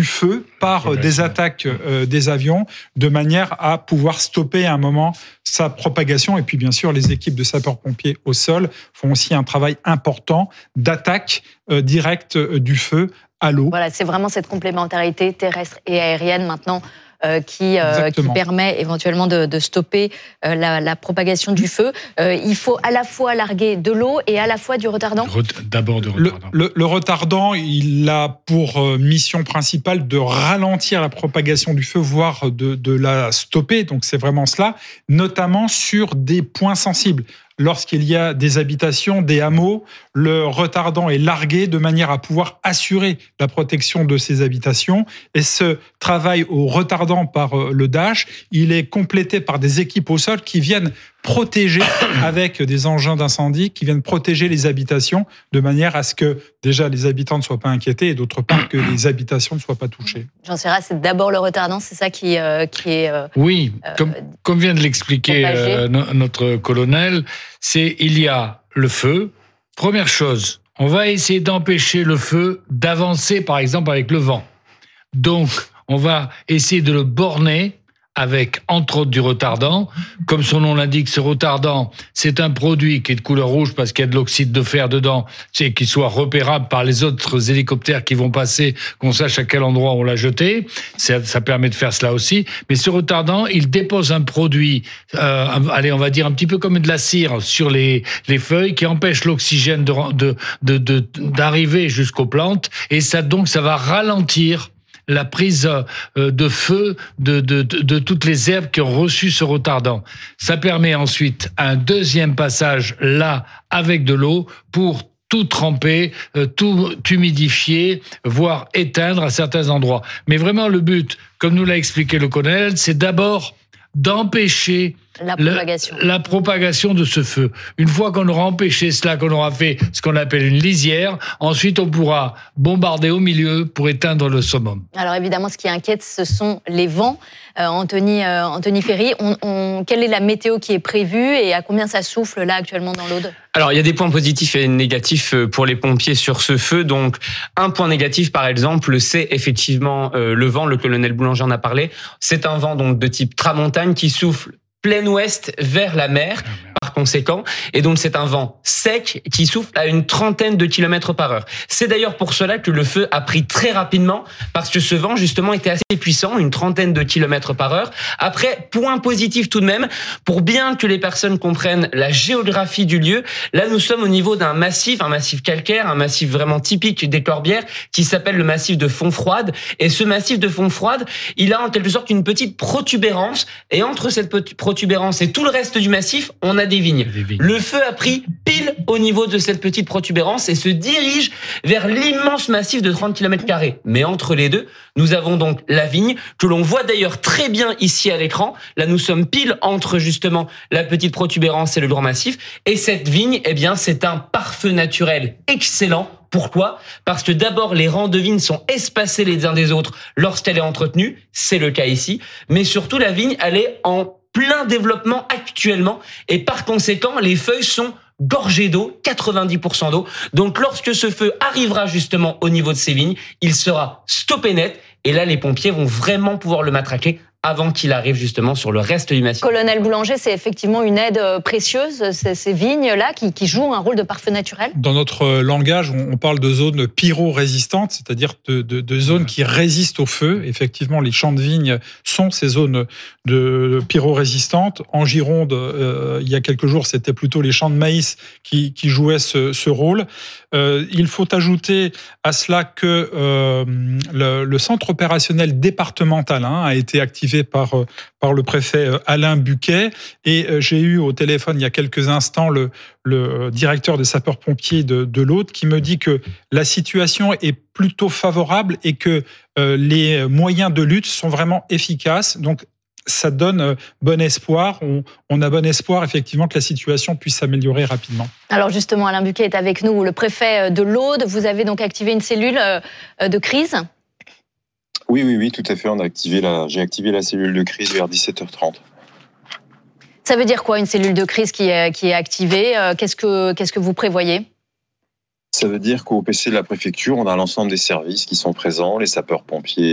feu par des attaques des avions, de manière à pouvoir stopper à un moment sa propagation. Et puis bien sûr, les équipes de sapeurs-pompiers au sol font aussi un travail important d'attaque directe du feu à l'eau. Voilà, c'est vraiment cette complémentarité terrestre et aérienne maintenant qui permet éventuellement de stopper la propagation du feu. Il faut à la fois larguer de l'eau et à la fois du retardant. D'abord du retardant. Le retardant, il a pour mission principale de ralentir la propagation du feu, voire de la stopper. Donc c'est vraiment cela, notamment sur des points sensibles. Lorsqu'il y a des habitations, des hameaux, le retardant est largué de manière à pouvoir assurer la protection de ces habitations. Et ce travail au retardant par le Dash, il est complété par des équipes au sol qui viennent protéger avec des engins d'incendie, qui viennent protéger les habitations de manière à ce que déjà les habitants ne soient pas inquiétés et d'autre part que les habitations ne soient pas touchées. Jean Serrat, c'est d'abord le retardant, c'est ça qui est... Oui, comme vient de l'expliquer notre colonel, il y a le feu. Première chose, on va essayer d'empêcher le feu d'avancer, par exemple, avec le vent. Donc, on va essayer de le borner avec, entre autres, du retardant. Comme son nom l'indique, ce retardant, c'est un produit qui est de couleur rouge parce qu'il y a de l'oxyde de fer dedans, c'est qu'il soit repérable par les autres hélicoptères qui vont passer, qu'on sache à quel endroit on l'a jeté. Ça permet de faire cela aussi. Mais ce retardant, il dépose un produit, on va dire un petit peu comme de la cire sur les feuilles qui empêche l'oxygène d'arriver jusqu'aux plantes. Et ça va ralentir la prise de feu de toutes les herbes qui ont reçu ce retardant. Ça permet ensuite un deuxième passage là avec de l'eau pour tout tremper, tout humidifier, voire éteindre à certains endroits. Mais vraiment le but, comme nous l'a expliqué le colonel, c'est d'abord d'empêcher la propagation de ce feu. Une fois qu'on aura empêché cela, qu'on aura fait ce qu'on appelle une lisière, ensuite on pourra bombarder au milieu pour éteindre le summum. Alors évidemment, ce qui inquiète, ce sont les vents. Anthony Ferry, quelle est la météo qui est prévue et à combien ça souffle là actuellement dans l'Aude ? Alors, il y a des points positifs et négatifs pour les pompiers sur ce feu. Donc, un point négatif, par exemple, c'est effectivement le vent. Le colonel Boulanger en a parlé. C'est un vent donc de type tramontagne qui souffle plein ouest vers la mer, par conséquent. Et donc, c'est un vent sec qui souffle à une trentaine de kilomètres par heure. C'est d'ailleurs pour cela que le feu a pris très rapidement, parce que ce vent, justement, était assez puissant, une trentaine de kilomètres par heure. Après, point positif tout de même, pour bien que les personnes comprennent la géographie du lieu, là, nous sommes au niveau d'un massif, un massif calcaire, un massif vraiment typique des Corbières, qui s'appelle le massif de Fontfroide. Et ce massif de Fontfroide, il a en quelque sorte une petite protubérance, et entre cette protubérance et tout le reste du massif, on a des vignes. Le feu a pris pile au niveau de cette petite protubérance et se dirige vers l'immense massif de 30 km². Mais entre les deux, nous avons donc la vigne, que l'on voit d'ailleurs très bien ici à l'écran. Là, nous sommes pile entre justement la petite protubérance et le grand massif. Et cette vigne, eh bien, c'est un pare-feu naturel excellent. Pourquoi ? Parce que d'abord, les rangs de vignes sont espacés les uns des autres lorsqu'elle est entretenue. C'est le cas ici. Mais surtout, la vigne, elle est en plein développement actuellement. Et par conséquent, les feuilles sont gorgées d'eau, 90% d'eau. Donc, lorsque ce feu arrivera justement au niveau de ces vignes, il sera stoppé net. Et là, les pompiers vont vraiment pouvoir le matraquer avant qu'il arrive justement sur le reste du massif. Colonel Boulanger, c'est effectivement une aide précieuse, ces vignes-là qui jouent un rôle de pare-feu naturel ? Dans notre langage, on parle de zones pyro-résistantes, c'est-à-dire de zones qui résistent au feu. Effectivement, les champs de vignes sont ces zones de pyro-résistantes. En Gironde, il y a quelques jours, c'était plutôt les champs de maïs qui jouaient ce rôle. Il faut ajouter à cela que le centre opérationnel départemental a été activé par le préfet Alain Buquet. Et j'ai eu au téléphone il y a quelques instants le directeur des sapeurs-pompiers de l'Aude qui me dit que la situation est plutôt favorable et que les moyens de lutte sont vraiment efficaces. Donc, ça donne bon espoir. On a bon espoir, effectivement, que la situation puisse s'améliorer rapidement. Alors justement, Alain Buquet est avec nous, le préfet de l'Aude. Vous avez donc activé une cellule de crise ? Oui, tout à fait. J'ai activé la cellule de crise vers 17h30. Ça veut dire quoi, une cellule de crise qui est activée ? Qu'est-ce que vous prévoyez ? Ça veut dire qu'au PC de la préfecture, on a l'ensemble des services qui sont présents, les sapeurs-pompiers,